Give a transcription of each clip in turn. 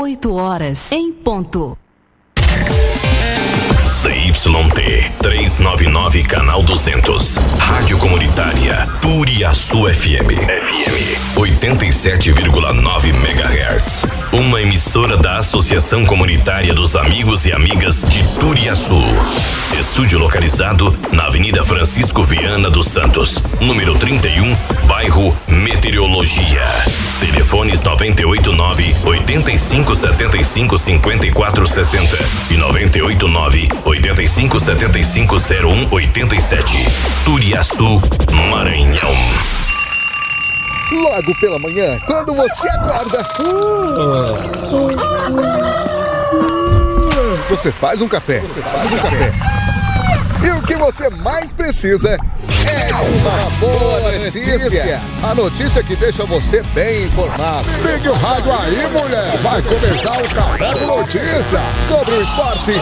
8h em ponto. ZYT 399, canal 200. Rádio Comunitária Turiaçu FM 87,9 MHz. Uma emissora da Associação Comunitária dos Amigos e Amigas de Turiaçu. Estúdio localizado na Avenida Francisco Viana dos Santos, número 31, bairro Meteorologia. Telefones 989-8575-5460 e 989-8575-0187. Turiaçu, Maranhão. Logo pela manhã, quando você acorda, você faz um café. E o que você mais precisa é de uma boa notícia. A notícia que deixa você bem informado. Ligue o rádio aí, mulher. Vai começar o Café com Notícia. Sobre o esporte,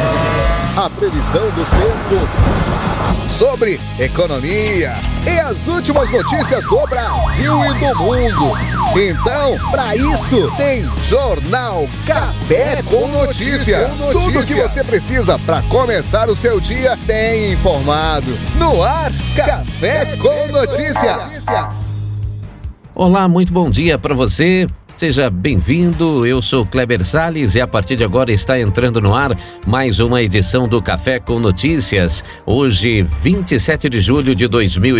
a previsão do tempo, sobre economia e as últimas notícias do Brasil e do mundo. Então, para isso, tem Jornal Café com Notícias. Tudo que você precisa para começar o seu dia bem informado. No ar, Café com Notícias. Olá, muito bom dia para você. Seja bem-vindo, eu sou Kleber Salles e a partir de agora está entrando no ar mais uma edição do Café com Notícias. Hoje, 27 de julho de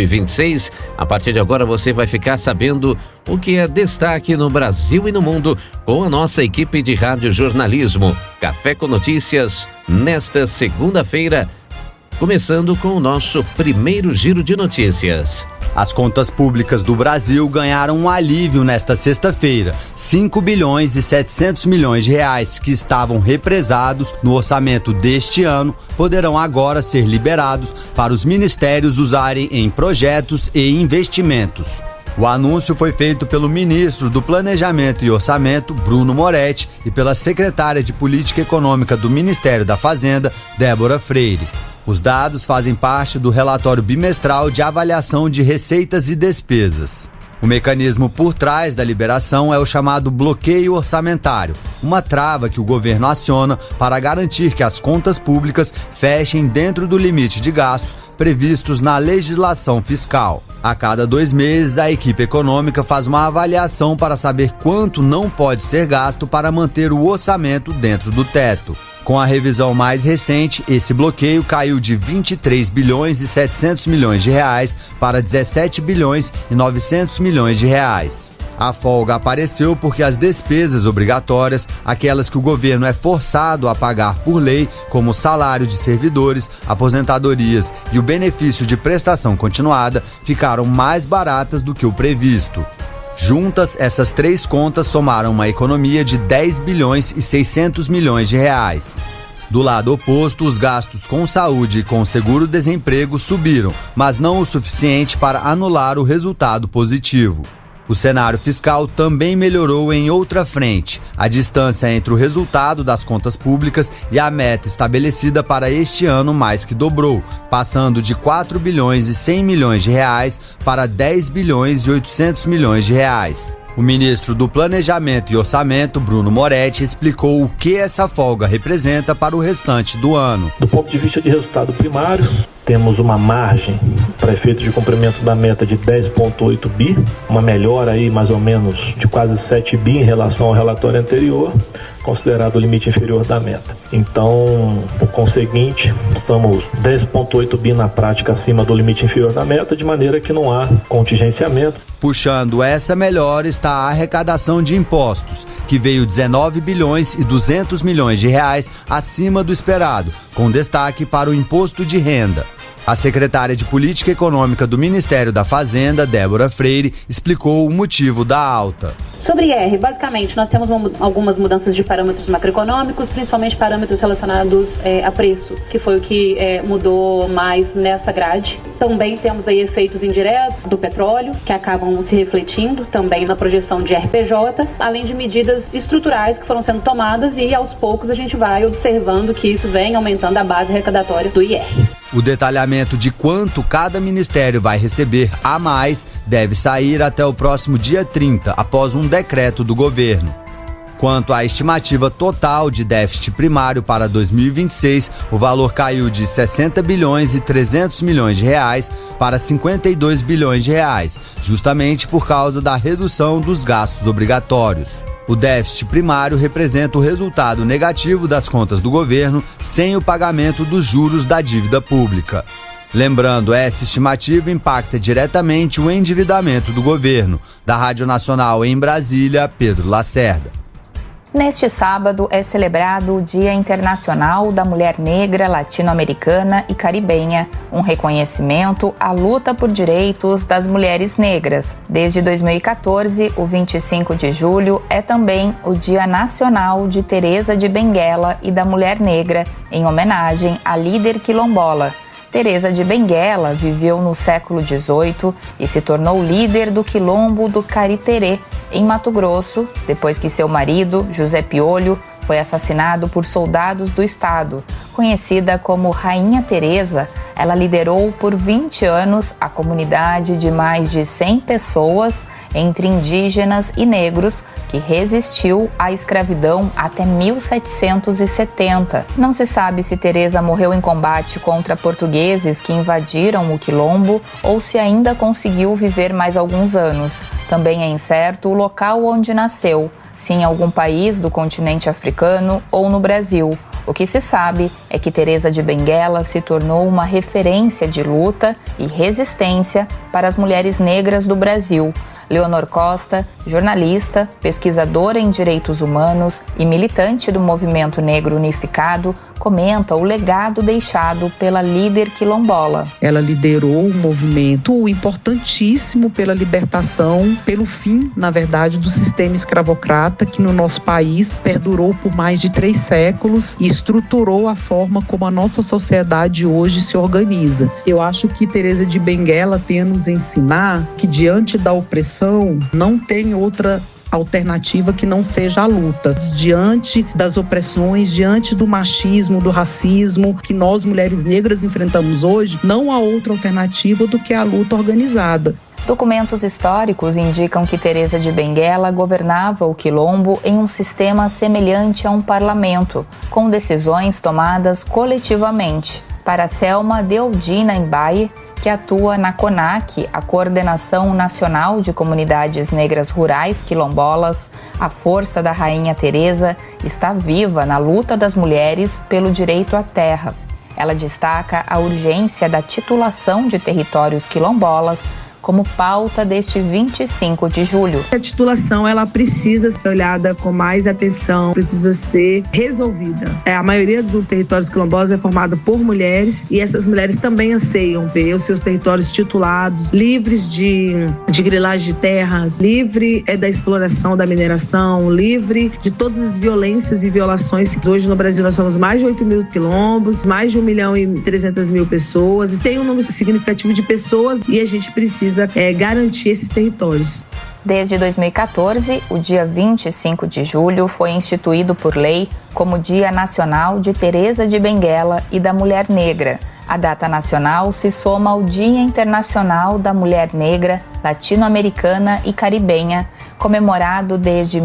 2026, a partir de agora você vai ficar sabendo o que é destaque no Brasil e no mundo com a nossa equipe de rádio jornalismo. Café com Notícias, nesta segunda-feira, começando com o nosso primeiro giro de notícias. As contas públicas do Brasil ganharam um alívio nesta sexta-feira. 5 bilhões e 700 milhões de reais que estavam represados no orçamento deste ano poderão agora ser liberados para os ministérios usarem em projetos e investimentos. O anúncio foi feito pelo ministro do Planejamento e Orçamento, Bruno Moretti, e pela secretária de Política Econômica do Ministério da Fazenda, Débora Freire. Os dados fazem parte do relatório bimestral de avaliação de receitas e despesas. O mecanismo por trás da liberação é o chamado bloqueio orçamentário, uma trava que o governo aciona para garantir que as contas públicas fechem dentro do limite de gastos previstos na legislação fiscal. A cada 2 meses, a equipe econômica faz uma avaliação para saber quanto não pode ser gasto para manter o orçamento dentro do teto. Com a revisão mais recente, esse bloqueio caiu de 23 bilhões e 700 milhões de reais para 17 bilhões e 900 milhões de reais. A folga apareceu porque as despesas obrigatórias, aquelas que o governo é forçado a pagar por lei, como o salário de servidores, aposentadorias e o benefício de prestação continuada, ficaram mais baratas do que o previsto. Juntas, essas 3 contas somaram uma economia de 10 bilhões e 600 milhões de reais. Do lado oposto, os gastos com saúde e com seguro-desemprego subiram, mas não o suficiente para anular o resultado positivo. O cenário fiscal também melhorou em outra frente. A distância entre o resultado das contas públicas e a meta estabelecida para este ano mais que dobrou, passando de 4 bilhões e 100 milhões de reais para 10 bilhões e 800 milhões de reais. O ministro do Planejamento e Orçamento, Bruno Moretti, explicou o que essa folga representa para o restante do ano. Do ponto de vista de resultado primário, temos uma margem para efeito de cumprimento da meta de 10,8 bi, uma melhora aí mais ou menos de quase 7 bi em relação ao relatório anterior, considerado o limite inferior da meta. Então, por conseguinte, estamos 10,8 bi na prática acima do limite inferior da meta, de maneira que não há contingenciamento. Puxando essa melhora está a arrecadação de impostos, que veio 19 bilhões e 200 milhões de reais acima do esperado, com destaque para o imposto de renda. A secretária de Política Econômica do Ministério da Fazenda, Débora Freire, explicou o motivo da alta. Sobre IR, basicamente, nós temos algumas mudanças de parâmetros macroeconômicos, principalmente parâmetros relacionados a preço, que foi o que mudou mais nessa grade. Também temos aí efeitos indiretos do petróleo, que acabam se refletindo também na projeção de RPJ, além de medidas estruturais que foram sendo tomadas e aos poucos a gente vai observando que isso vem aumentando a base arrecadatória do IR. O detalhamento de quanto cada ministério vai receber a mais deve sair até o próximo dia 30, após um decreto do governo. Quanto à estimativa total de déficit primário para 2026, o valor caiu de 60 bilhões e 300 milhões de reais para 52 bilhões de reais, justamente por causa da redução dos gastos obrigatórios. O déficit primário representa o resultado negativo das contas do governo sem o pagamento dos juros da dívida pública. Lembrando, essa estimativa impacta diretamente o endividamento do governo. Da Rádio Nacional em Brasília, Pedro Lacerda. Neste sábado é celebrado o Dia Internacional da Mulher Negra, Latino-Americana e Caribenha, um reconhecimento à luta por direitos das mulheres negras. Desde 2014, o 25 de julho é também o Dia Nacional de Teresa de Benguela e da Mulher Negra, em homenagem à líder quilombola. Teresa de Benguela viveu no século XVIII e se tornou líder do quilombo do Cariterê, em Mato Grosso, depois que seu marido, José Piolho, foi assassinado por soldados do Estado. Conhecida como Rainha Teresa, ela liderou por 20 anos a comunidade de mais de 100 pessoas, entre indígenas e negros, que resistiu à escravidão até 1770. Não se sabe se Teresa morreu em combate contra portugueses que invadiram o quilombo ou se ainda conseguiu viver mais alguns anos. Também é incerto o local onde nasceu, se em algum país do continente africano ou no Brasil. O que se sabe é que Teresa de Benguela se tornou uma referência de luta e resistência para as mulheres negras do Brasil. Leonor Costa, jornalista, pesquisadora em direitos humanos e militante do Movimento Negro Unificado, comenta o legado deixado pela líder quilombola. Ela liderou um movimento importantíssimo pela libertação, pelo fim, na verdade, do sistema escravocrata que no nosso país perdurou por mais de 3 séculos e estruturou a forma como a nossa sociedade hoje se organiza. Eu acho que Teresa de Benguela tem a nos ensinar que diante da opressão não tem outra alternativa que não seja a luta. Diante das opressões, diante do machismo, do racismo que nós mulheres negras enfrentamos hoje, não há outra alternativa do que a luta organizada. Documentos históricos indicam que Teresa de Benguela governava o quilombo em um sistema semelhante a um parlamento, com decisões tomadas coletivamente. Para Selma Deodina Mbaye, que atua na CONAC, a Coordenação Nacional de Comunidades Negras Rurais Quilombolas, a força da Rainha Teresa está viva na luta das mulheres pelo direito à terra. Ela destaca a urgência da titulação de territórios quilombolas como pauta deste 25 de julho. A titulação ela precisa ser olhada com mais atenção, precisa ser resolvida. A maioria dos territórios quilombolas é formada por mulheres e essas mulheres também anseiam ver os seus territórios titulados, livres de grilagem de terras, livre da exploração da mineração, livre de todas as violências e violações. Hoje no Brasil nós somos mais de 8 mil quilombos, mais de 1.300.000 pessoas, tem um número significativo de pessoas e a gente precisa garantir esses territórios. Desde 2014, o dia 25 de julho foi instituído por lei como Dia Nacional de Teresa de Benguela e da Mulher Negra. A data nacional se soma ao Dia Internacional da Mulher Negra, Latino-Americana e Caribenha, comemorado desde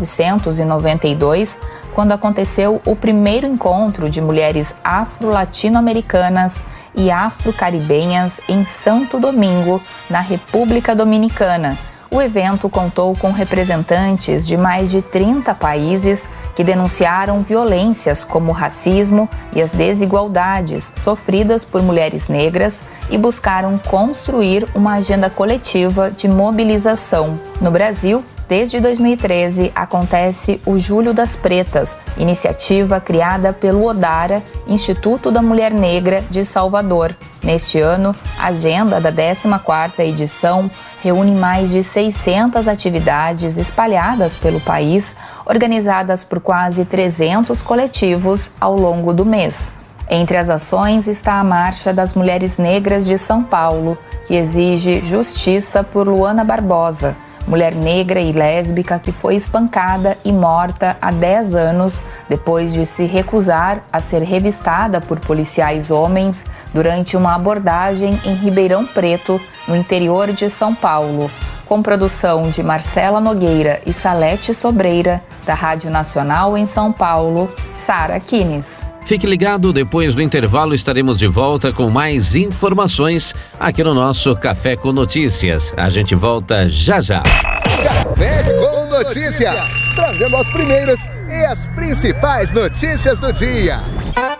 1992, quando aconteceu o primeiro encontro de mulheres afro-latino-americanas e afro-caribenhas em Santo Domingo, na República Dominicana. O evento contou com representantes de mais de 30 países que denunciaram violências como o racismo e as desigualdades sofridas por mulheres negras e buscaram construir uma agenda coletiva de mobilização. No Brasil, desde 2013, acontece o Julho das Pretas, iniciativa criada pelo ODARA, Instituto da Mulher Negra de Salvador. Neste ano, a agenda da 14ª edição reúne mais de 600 atividades espalhadas pelo país, organizadas por quase 300 coletivos ao longo do mês. Entre as ações está a Marcha das Mulheres Negras de São Paulo, que exige justiça por Luana Barbosa, mulher negra e lésbica que foi espancada e morta há 10 anos depois de se recusar a ser revistada por policiais homens durante uma abordagem em Ribeirão Preto, no interior de São Paulo. com produção de Marcela Nogueira e Salete Sobreira, da Rádio Nacional em São Paulo, Sara Kines. Fique ligado, depois do intervalo estaremos de volta com mais informações aqui no nosso Café com Notícias. A gente volta já já. Café com Notícias, trazendo as primeiras e as principais notícias do dia.